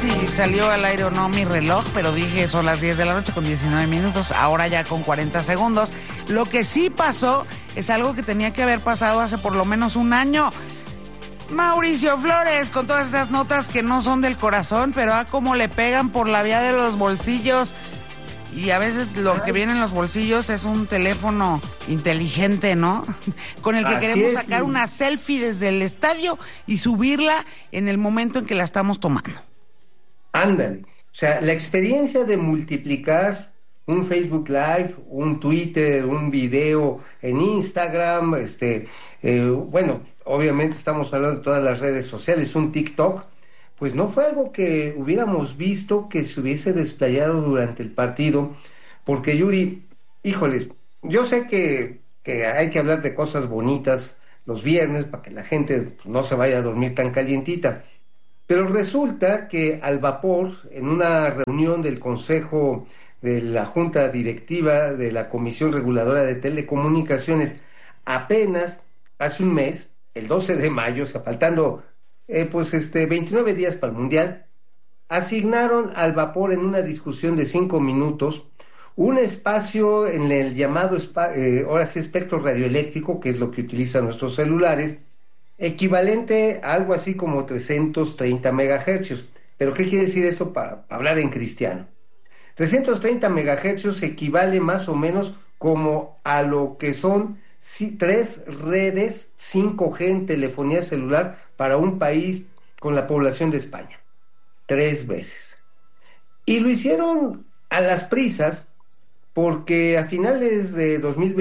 si salió al aire o no mi reloj, pero dije son las 10 de la noche con 19 minutos, ahora ya con 40 segundos. Lo que sí pasó es algo que tenía que haber pasado hace por lo menos un año. Mauricio Flores, con todas esas notas que no son del corazón, pero cómo le pegan por la vía de los bolsillos. Y a veces lo que viene en los bolsillos es un teléfono inteligente, ¿no? Con el que queremos sacar una selfie desde el estadio y subirla en el momento en que la estamos tomando. Ándale. O sea, la experiencia de multiplicar un Facebook Live, un Twitter, un video en Instagram, bueno, obviamente estamos hablando de todas las redes sociales, un TikTok, pues no fue algo que hubiéramos visto que se hubiese desplayado durante el partido, porque Yuri, híjoles, yo sé que hay que hablar de cosas bonitas los viernes para que la gente pues, no se vaya a dormir tan calientita, pero resulta que al vapor, en una reunión del Consejo de la Junta Directiva de la Comisión Reguladora de Telecomunicaciones, apenas hace un mes, el 12 de mayo, o sea, faltando 29 días para el Mundial, asignaron al vapor en una discusión de 5 minutos un espacio en el llamado ahora sí espectro radioeléctrico, que es lo que utilizan nuestros celulares, equivalente a algo así como 330 megahercios. ¿Pero qué quiere decir esto para hablar en cristiano? 330 megahercios equivale más o menos como a lo que son 3 redes 5G en telefonía celular para un país con la población de España. 3 veces. Y lo hicieron a las prisas porque a finales de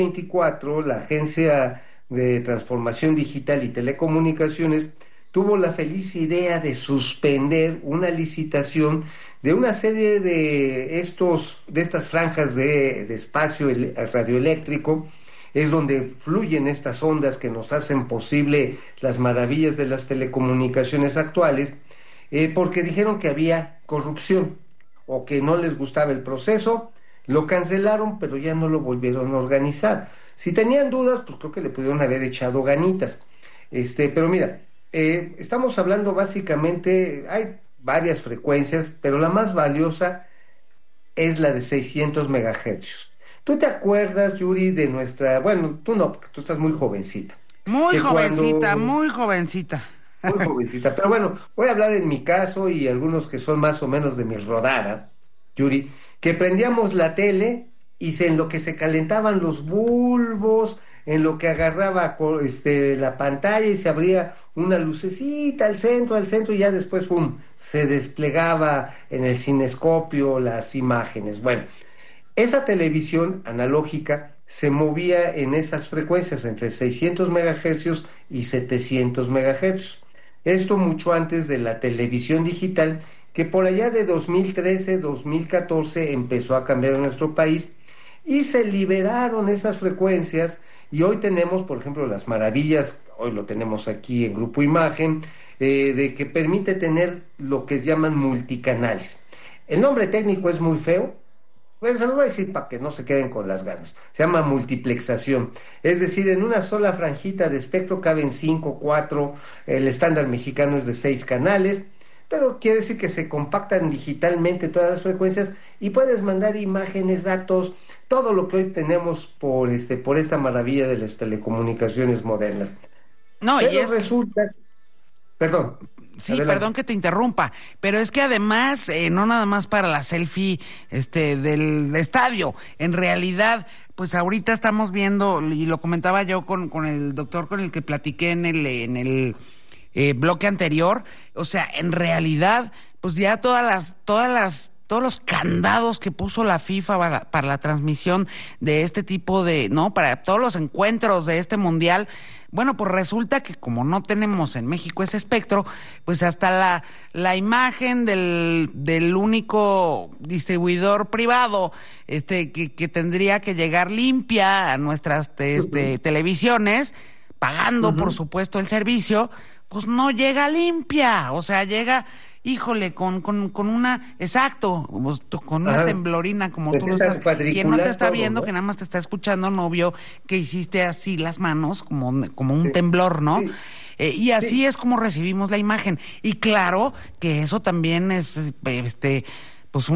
2024 la Agencia de Transformación Digital y Telecomunicaciones tuvo la feliz idea de suspender una licitación de una serie de estas franjas de espacio radioeléctrico. Es donde fluyen estas ondas que nos hacen posible las maravillas de las telecomunicaciones actuales, porque dijeron que había corrupción o que no les gustaba el proceso, lo cancelaron, pero ya no lo volvieron a organizar. Si tenían dudas, pues creo que le pudieron haber echado ganitas. Pero mira, estamos hablando básicamente, hay varias frecuencias, pero la más valiosa es la de 600 megahercios. ¿Tú te acuerdas, Yuri, de nuestra... Bueno, tú no, porque tú estás muy jovencita. Muy jovencita, muy jovencita. Muy jovencita. Pero bueno, voy a hablar en mi caso y algunos que son más o menos de mi rodada, Yuri, que prendíamos la tele y en lo que se calentaban los bulbos, en lo que agarraba la pantalla y se abría una lucecita al centro y ya después, ¡pum!, se desplegaba en el cinescopio las imágenes. Bueno, esa televisión analógica se movía en esas frecuencias entre 600 megahercios y 700 megahercios. Esto mucho antes de la televisión digital, que por allá de 2013, 2014 empezó a cambiar en nuestro país y se liberaron esas frecuencias y hoy tenemos, por ejemplo, las maravillas, hoy lo tenemos aquí en Grupo Imagen, de que permite tener lo que llaman multicanales. El nombre técnico es muy feo, pues se lo voy a decir para que no se queden con las ganas. Se llama multiplexación. Es decir, en una sola franjita de espectro caben 5, 4, el estándar mexicano es de 6 canales, pero quiere decir que se compactan digitalmente todas las frecuencias y puedes mandar imágenes, datos, todo lo que hoy tenemos por esta maravilla de las telecomunicaciones modernas. No, pero y es resulta... Perdón. Sí, adelante. Perdón que te interrumpa, pero es que además, no nada más para la selfie del estadio, en realidad, pues ahorita estamos viendo, y lo comentaba yo con el doctor con el que platiqué en el bloque anterior, o sea, en realidad, pues ya todos los candados que puso la FIFA para la transmisión de este tipo para todos los encuentros de este mundial. Bueno, pues resulta que como no tenemos en México ese espectro, pues hasta la imagen del único distribuidor privado que tendría que llegar limpia a nuestras televisiones, pagando por supuesto el servicio, pues no llega limpia, o sea, llega... Híjole, con una, exacto, con una temblorina, como tú lo estás, quien no te está viendo, ¿no? Que nada más te está escuchando, no vio que hiciste así las manos, como un temblor, ¿no? Sí. y así Sí. es como recibimos la imagen. Y claro que eso también es pues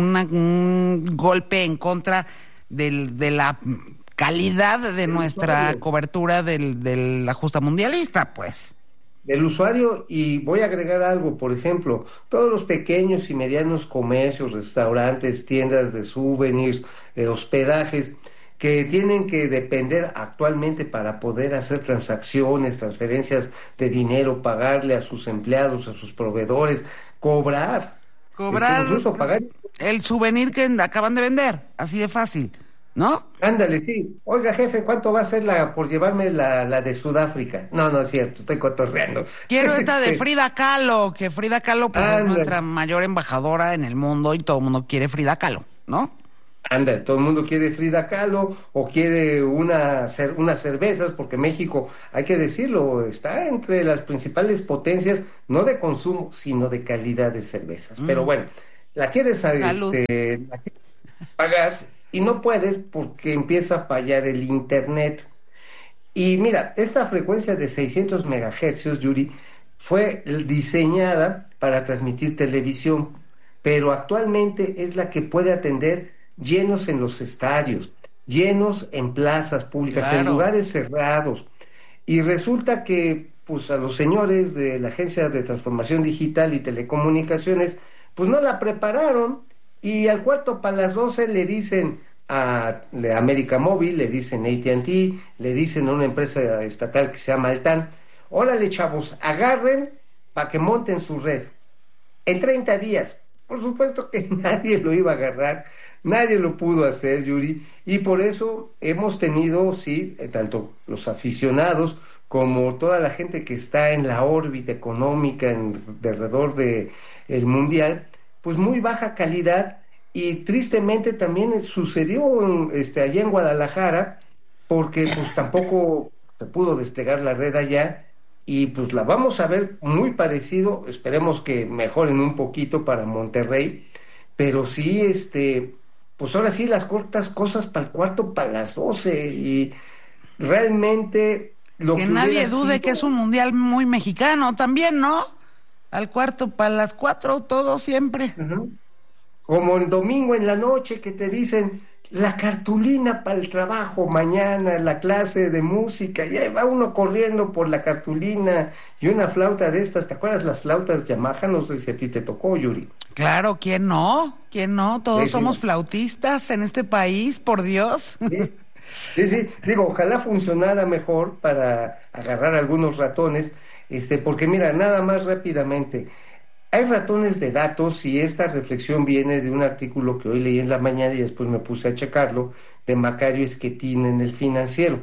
un golpe en contra de la calidad de El nuestra usuario. cobertura de la justa mundialista, pues. Del usuario, y voy a agregar algo, por ejemplo, todos los pequeños y medianos comercios, restaurantes, tiendas de souvenirs, hospedajes, que tienen que depender actualmente para poder hacer transacciones, transferencias de dinero, pagarle a sus empleados, a sus proveedores, cobrar, Cobrar incluso pagar. el souvenir que acaban de vender, así de fácil, ¿no? Ándale, sí. Oiga, jefe, ¿cuánto va a ser por llevarme la de Sudáfrica? No, no es cierto, estoy cotorreando. Quiero esta de Frida Kahlo, que Frida Kahlo pues es nuestra Ándale. mayor embajadora en el mundo y todo el mundo quiere Frida Kahlo, ¿no? Ándale, todo el mundo quiere Frida Kahlo o quiere unas cervezas, porque México, hay que decirlo, está entre las principales potencias, no de consumo, sino de calidad de cervezas. Pero bueno, la quieres, Salud. la quieres pagar y no puedes porque empieza a fallar el internet. Y mira, esta frecuencia de 600 megahercios, Yuri, fue diseñada para transmitir televisión, pero actualmente es la que puede atender llenos en los estadios, llenos en plazas públicas, en Claro. lugares cerrados. Y resulta que, pues, a los señores de la Agencia de Transformación Digital y Telecomunicaciones, pues no la prepararon y al cuarto para las 12 le dicen de América Móvil, le dicen AT&T, le dicen a una empresa estatal que se llama Altán, órale chavos, agarren para que monten su red en 30 días. Por supuesto que nadie lo iba a agarrar, nadie lo pudo hacer, Yuri, y por eso hemos tenido, sí, tanto los aficionados como toda la gente que está en la órbita económica de alrededor de el mundial, pues muy baja calidad, y tristemente también sucedió allá en Guadalajara, porque pues tampoco se pudo desplegar la red allá, y pues la vamos a ver muy parecido, esperemos que mejoren un poquito para Monterrey, pero sí, pues ahora sí las cortas cosas para el cuarto, para las 12, y realmente lo Que que hubiera nadie dude que es sido, un mundial muy mexicano también, ¿no? Al cuarto, para las 4, todo siempre. ujú, como el domingo en la noche que te dicen la cartulina para el trabajo mañana, la clase de música, y ahí va uno corriendo por la cartulina y una flauta de estas, ¿te acuerdas las flautas Yamaha? No sé si a ti te tocó, Yuri. Claro, ¿quién no? ¿Quién no? Todos Sí, sí, somos flautistas en este país, por Dios. sí, sí, sí. Digo, ojalá funcionara mejor para agarrar algunos ratones, porque mira, nada más rápidamente. Hay ratones de datos y esta reflexión viene de un artículo que hoy leí en la mañana y después me puse a checarlo, de Macario Esquetín en El Financiero.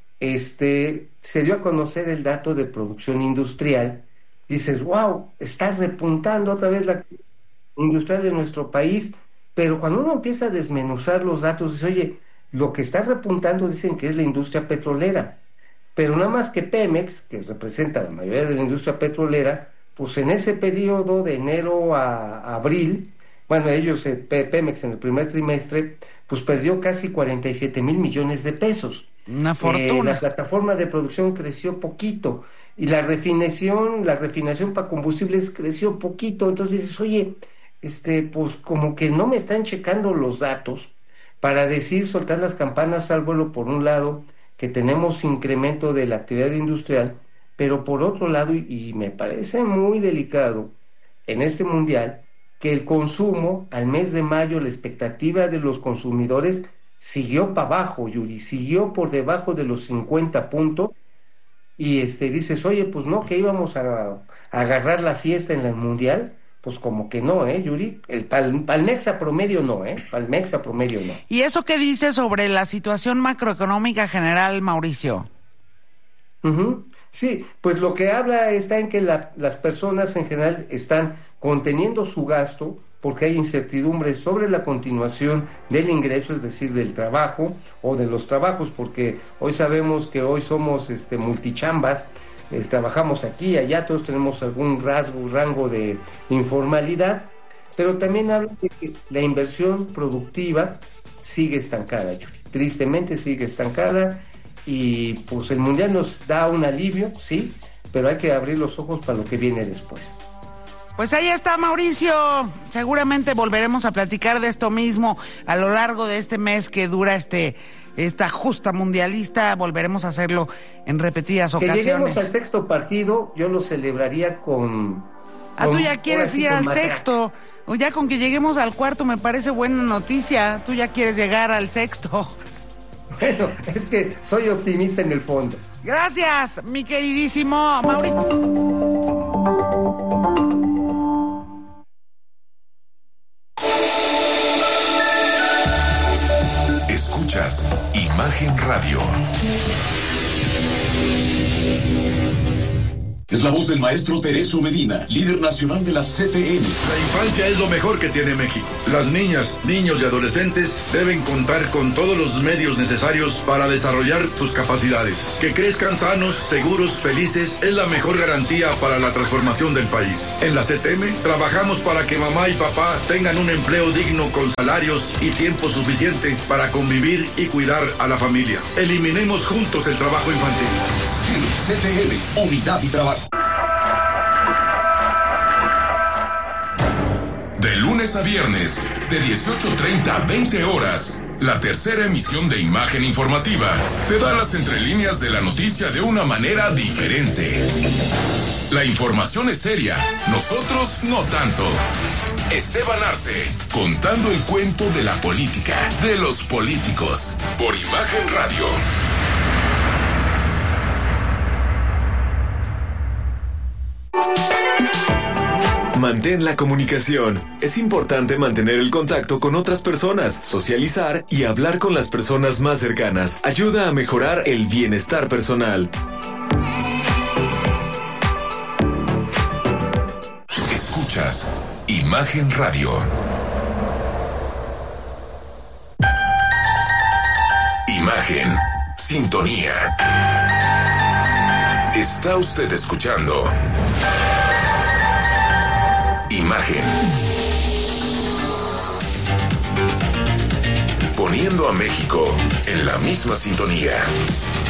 Se dio a conocer el dato de producción industrial. Dices, wow, está repuntando otra vez la actividad industrial de nuestro país, pero cuando uno empieza a desmenuzar los datos, dice, oye, lo que está repuntando dicen que es la industria petrolera, pero nada más que Pemex, que representa la mayoría de la industria petrolera, pues en ese periodo de enero a abril, bueno, ellos, Pemex en el primer trimestre, pues perdió casi 47,000 millones de pesos. Una La fortuna. plataforma de producción creció poquito y la refinación para combustibles creció poquito. Entonces dices, oye, pues como que no me están checando los datos para decir, soltar las campanas al vuelo por un lado, que tenemos incremento de la actividad industrial, pero por otro lado, y me parece muy delicado en este mundial, que el consumo al mes de mayo, la expectativa de los consumidores siguió para abajo, Yuri, siguió por debajo de los 50 puntos, y dices, oye, pues no, que íbamos a agarrar la fiesta en el mundial, pues como que no, Yuri, el Palmexa promedio no, Palmexa promedio no. ¿Y eso qué dice sobre la situación macroeconómica general, Mauricio? Ujú. Sí, pues lo que habla está en que las personas en general están conteniendo su gasto porque hay incertidumbre sobre la continuación del ingreso, es decir, del trabajo o de los trabajos, porque hoy sabemos que hoy somos multichambas, trabajamos aquí, allá, todos tenemos algún rango de informalidad, pero también habla de que la inversión productiva sigue estancada, Yuri. Tristemente sigue estancada, y pues el mundial nos da un alivio, sí, pero hay que abrir los ojos para lo que viene después. Pues ahí está, Mauricio. Seguramente volveremos a platicar de esto mismo a lo largo de este mes que dura esta justa mundialista. Volveremos a hacerlo en repetidas ocasiones. Que lleguemos al sexto partido, yo lo celebraría con... tú ya quieres ir al sexto. O ya con que lleguemos al cuarto me parece buena noticia. Tú ya quieres llegar al sexto. Bueno, es que soy optimista en el fondo. Gracias, mi queridísimo Mauricio. Escuchas Imagen Radio. Es la voz del maestro Tereso Medina, líder nacional de la CTM. La infancia es lo mejor que tiene México. Las niñas, niños y adolescentes deben contar con todos los medios necesarios para desarrollar sus capacidades. Que crezcan sanos, seguros, felices es la mejor garantía para la transformación del país. En la CTM trabajamos para que mamá y papá tengan un empleo digno con salarios y tiempo suficiente para convivir y cuidar a la familia. Eliminemos juntos el trabajo infantil. CTM, Unidad y Trabajo. De lunes a viernes, de 18:30 a 20 horas, la tercera emisión de Imagen Informativa te da las entrelíneas de la noticia de una manera diferente. La información es seria, nosotros no tanto. Esteban Arce, contando el cuento de la política, de los políticos, por Imagen Radio. Mantén la comunicación. Es importante mantener el contacto con otras personas, socializar y hablar con las personas más cercanas. Ayuda a mejorar el bienestar personal. Escuchas Imagen Radio. Imagen, sintonía. Está usted escuchando Imagen. Poniendo a México en la misma sintonía.